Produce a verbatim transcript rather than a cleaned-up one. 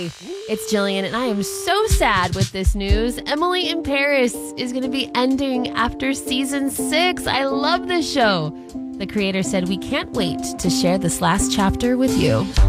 everybody. It's Jillian, and I am so sad with this news. Emily in Paris is going to be ending after season six. I love this show. The creator said, "We can't wait to share this last chapter with you."